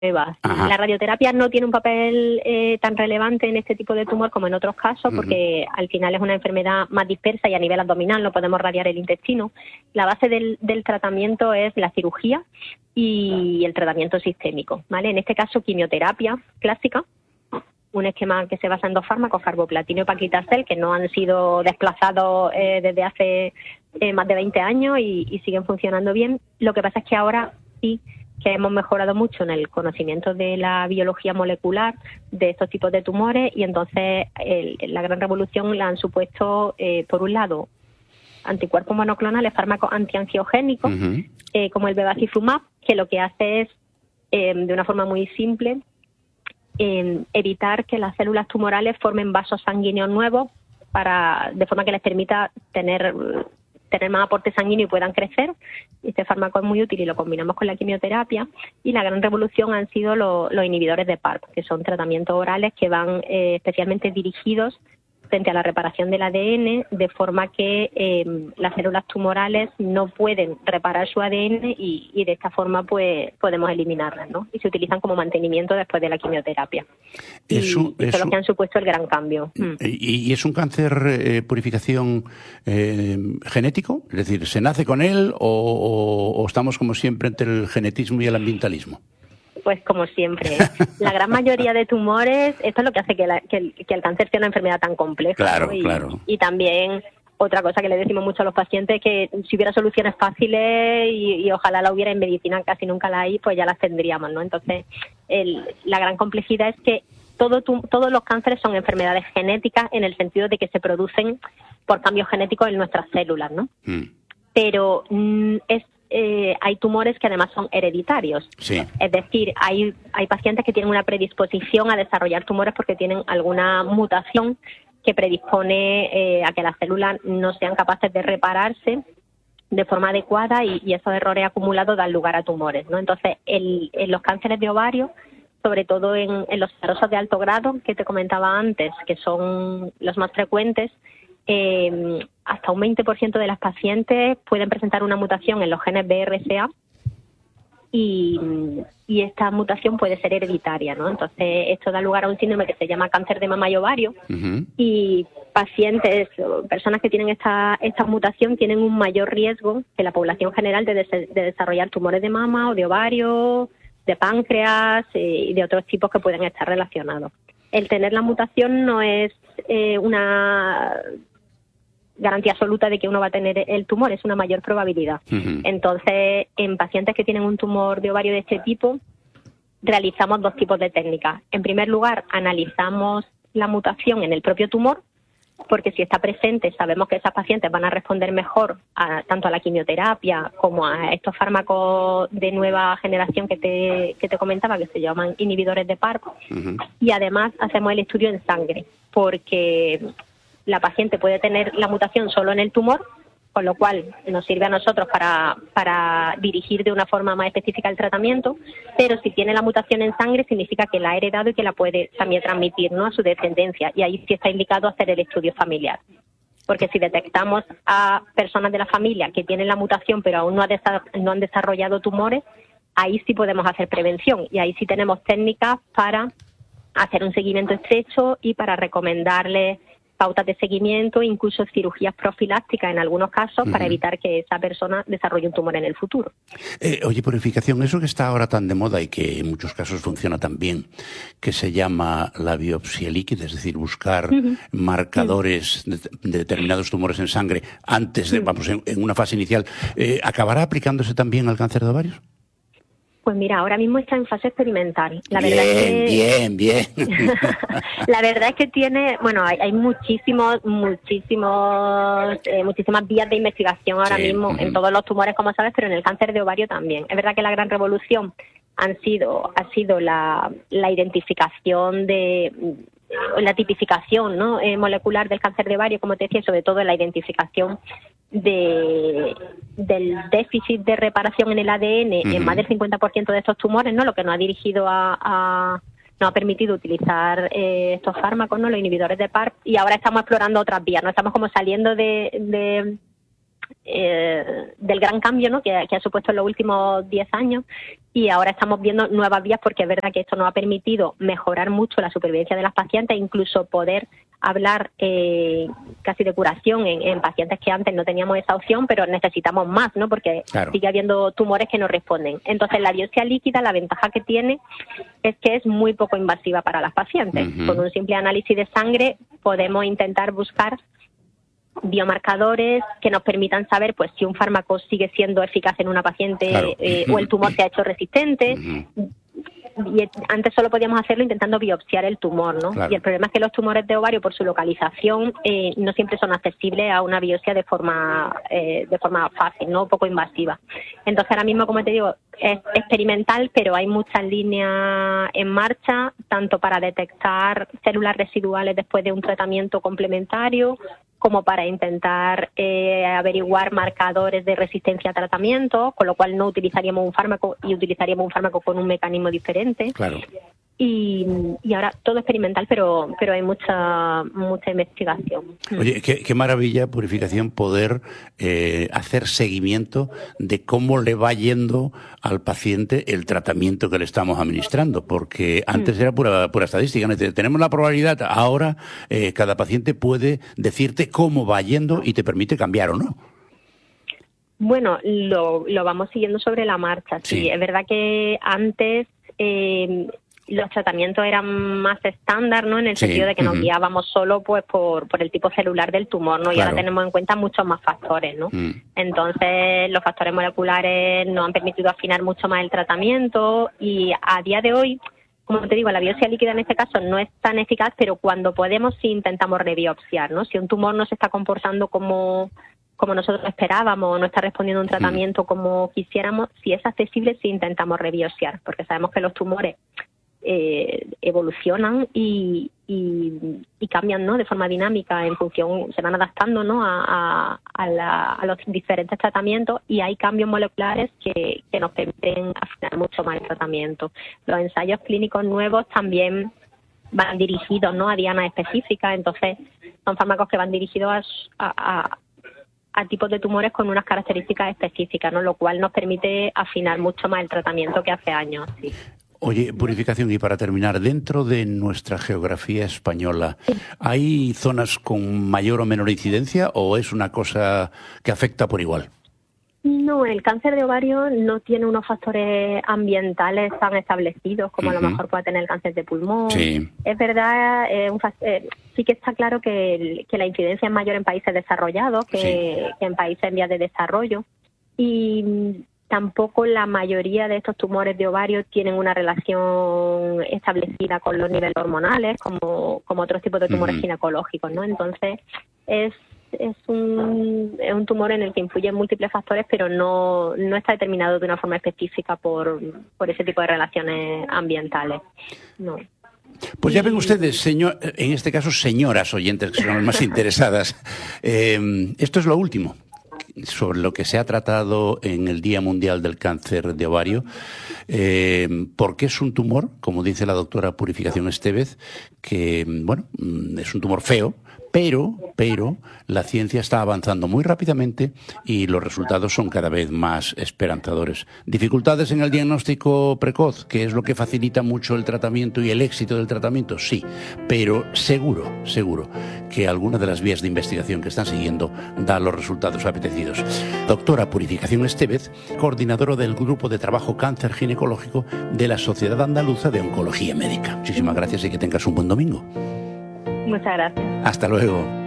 nuevas. Ajá. La radioterapia no tiene un papel tan relevante en este tipo de tumor como en otros casos, porque al final es una enfermedad más dispersa y a nivel abdominal no podemos radiar el intestino. La base del tratamiento es la cirugía y el tratamiento sistémico, ¿vale? En este caso, quimioterapia clásica, un esquema que se basa en 2 fármacos, carboplatino y paclitaxel, que no han sido desplazados desde hace más de 20 años y siguen funcionando bien. Lo que pasa es que ahora sí que hemos mejorado mucho en el conocimiento de la biología molecular de estos tipos de tumores y entonces la gran revolución la han supuesto, por un lado, anticuerpos monoclonales, fármacos antiangiogénicos, como el bevacizumab, que lo que hace es, de una forma muy simple, evitar que las células tumorales formen vasos sanguíneos nuevos de forma que les permita tener más aporte sanguíneo y puedan crecer. Este fármaco es muy útil y lo combinamos con la quimioterapia. Y la gran revolución han sido los inhibidores de PARP, que son tratamientos orales que van especialmente dirigidos frente a la reparación del ADN, de forma que las células tumorales no pueden reparar su ADN y de esta forma pues podemos eliminarlas, ¿no? Y se utilizan como mantenimiento después de la quimioterapia. Y son los que han supuesto el gran cambio. ¿Y es un cáncer purificación genético? Es decir, ¿se nace con él o estamos como siempre entre el genetismo y el ambientalismo? Pues como siempre, la gran mayoría de tumores, esto es lo que hace que el cáncer sea una enfermedad tan compleja. Claro, ¿no? claro. Y también otra cosa que le decimos mucho a los pacientes, que si hubiera soluciones fáciles y ojalá la hubiera en medicina, casi nunca la hay, pues ya las tendríamos, ¿no? Entonces, la gran complejidad es que todos los cánceres son enfermedades genéticas en el sentido de que se producen por cambios genéticos en nuestras células, ¿no? Pero hay tumores que además son hereditarios. Sí. Es decir, hay pacientes que tienen una predisposición a desarrollar tumores porque tienen alguna mutación que predispone a que las células no sean capaces de repararse de forma adecuada y esos errores acumulados dan lugar a tumores, ¿no? Entonces, en los cánceres de ovario, sobre todo en los tumorosos de alto grado, que te comentaba antes, que son los más frecuentes, hasta un 20% de las pacientes pueden presentar una mutación en los genes BRCA y esta mutación puede ser hereditaria, ¿no? Entonces, esto da lugar a un síndrome que se llama cáncer de mama y ovario y pacientes o personas que tienen esta mutación tienen un mayor riesgo que la población general de desarrollar tumores de mama o de ovario, de páncreas y de otros tipos que pueden estar relacionados. El tener la mutación no es una garantía absoluta de que uno va a tener el tumor, es una mayor probabilidad. Entonces, en pacientes que tienen un tumor de ovario de este tipo, realizamos 2 tipos de técnicas. En primer lugar, analizamos la mutación en el propio tumor, porque si está presente sabemos que esas pacientes van a responder mejor tanto a la quimioterapia como a estos fármacos de nueva generación que te comentaba, que se llaman inhibidores de PARP. Y además hacemos el estudio en sangre, porque la paciente puede tener la mutación solo en el tumor, con lo cual nos sirve a nosotros para dirigir de una forma más específica el tratamiento, pero si tiene la mutación en sangre significa que la ha heredado y que la puede también transmitir, ¿no?, a su descendencia, y ahí sí está indicado hacer el estudio familiar. Porque si detectamos a personas de la familia que tienen la mutación pero aún no han desarrollado tumores, ahí sí podemos hacer prevención y ahí sí tenemos técnicas para hacer un seguimiento estrecho y para recomendarles pautas de seguimiento, incluso cirugías profilácticas en algunos casos para evitar que esa persona desarrolle un tumor en el futuro. Oye, purificación, eso que está ahora tan de moda y que en muchos casos funciona tan bien, que se llama la biopsia líquida, es decir, buscar marcadores de determinados tumores en sangre antes de, en una fase inicial, ¿acabará aplicándose también al cáncer de ovarios? Pues mira, ahora mismo está en fase experimental. La bien, verdad es que, bien. La verdad es que tiene, bueno, hay muchísimas vías de investigación ahora mismo en todos los tumores, como sabes, pero en el cáncer de ovario también. Es verdad que la gran revolución ha sido la identificación la tipificación, ¿no?, molecular del cáncer de ovario, como te decía, sobre todo la identificación del déficit de reparación en el ADN en más del 50% de estos tumores, ¿no?, lo que nos ha dirigido nos ha permitido utilizar estos fármacos, ¿no?, los inhibidores de PARP, y ahora estamos explorando otras vías, no estamos como saliendo de del gran cambio, ¿no?, que ha supuesto en los últimos 10 años, y ahora estamos viendo nuevas vías, porque es verdad que esto nos ha permitido mejorar mucho la supervivencia de las pacientes, incluso poder hablar casi de curación en pacientes que antes no teníamos esa opción, pero necesitamos más, ¿no?, porque claro, sigue habiendo tumores que no responden. Entonces, la biopsia líquida, la ventaja que tiene es que es muy poco invasiva para las pacientes. Con un simple análisis de sangre podemos intentar buscar biomarcadores que nos permitan saber, pues, si un fármaco sigue siendo eficaz en una paciente, claro, o el tumor se ha hecho resistente. Y antes solo podíamos hacerlo intentando biopsiar el tumor, ¿no? Claro. Y el problema es que los tumores de ovario, por su localización, no siempre son accesibles a una biopsia de forma fácil, ¿no?, poco invasiva. Entonces, ahora mismo, como te digo, es experimental, pero hay muchas líneas en marcha, tanto para detectar células residuales después de un tratamiento complementario, como para intentar averiguar marcadores de resistencia a tratamiento, con lo cual no utilizaríamos un fármaco y utilizaríamos un fármaco con un mecanismo diferente. claro. Y ahora todo experimental, pero hay mucha investigación. Oye, qué maravilla, Purificación, poder hacer seguimiento de cómo le va yendo al paciente el tratamiento que le estamos administrando, porque antes era pura estadística, ¿no? Tenemos la probabilidad, ahora cada paciente puede decirte cómo va yendo y te permite cambiar o no. Bueno, lo vamos siguiendo sobre la marcha. Sí, es verdad que antes los tratamientos eran más estándar, ¿no?, en el sentido de que nos guiábamos solo, pues, por el tipo celular del tumor, ¿no? Y ahora tenemos en cuenta muchos más factores, ¿no? Entonces, los factores moleculares nos han permitido afinar mucho más el tratamiento, y a día de hoy, como te digo, la biopsia líquida en este caso no es tan eficaz, pero cuando podemos sí intentamos rebiopsiar, ¿no? Si un tumor no se está comportando como nosotros esperábamos, o no está respondiendo a un tratamiento como quisiéramos, si es accesible, sí intentamos rebiopsiar, porque sabemos que los tumores evolucionan y cambian, ¿no?, de forma dinámica, en función, se van adaptando, ¿no?, a los diferentes tratamientos, y hay cambios moleculares que nos permiten afinar mucho más el tratamiento. Los ensayos clínicos nuevos también van dirigidos, ¿no?, a dianas específicas, entonces son fármacos que van dirigidos a tipos de tumores con unas características específicas, ¿no?, lo cual nos permite afinar mucho más el tratamiento que hace años. Sí. Oye, Purificación, y para terminar, dentro de nuestra geografía española, ¿hay zonas con mayor o menor incidencia o es una cosa que afecta por igual? No, el cáncer de ovario no tiene unos factores ambientales tan establecidos como a lo mejor puede tener el cáncer de pulmón. Sí. Es verdad, sí que está claro que la incidencia es mayor en países desarrollados que en países en vías de desarrollo. Y tampoco la mayoría de estos tumores de ovario tienen una relación establecida con los niveles hormonales, como otros tipos de tumores ginecológicos, ¿no? Entonces, es un tumor en el que influyen múltiples factores, pero no está determinado de una forma específica por ese tipo de relaciones ambientales. No. Pues ya ven ustedes, en este caso señoras oyentes, que son las más interesadas, esto es lo último sobre lo que se ha tratado en el Día Mundial del Cáncer de Ovario, porque es un tumor, como dice la doctora Purificación Estévez, que, bueno, es un tumor feo, pero la ciencia está avanzando muy rápidamente y los resultados son cada vez más esperanzadores. ¿Dificultades en el diagnóstico precoz, que es lo que facilita mucho el tratamiento y el éxito del tratamiento? Sí, pero seguro que alguna de las vías de investigación que están siguiendo da los resultados apetecidos. Doctora Purificación Estévez, coordinadora del Grupo de Trabajo Cáncer Ginecológico de la Sociedad Andaluza de Oncología Médica. Muchísimas gracias y que tengas un buen domingo. Muchas gracias. Hasta luego.